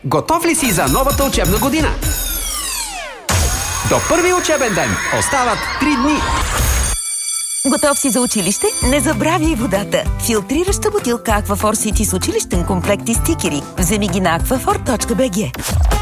Готов ли си за новата учебна година? До първи учебен ден остават 3 дни. Готов си за училище? Не забравяй водата. Филтрираща бутилка Aquaphor City с училищен комплект и стикери. Вземи ги на aquaphor.bg.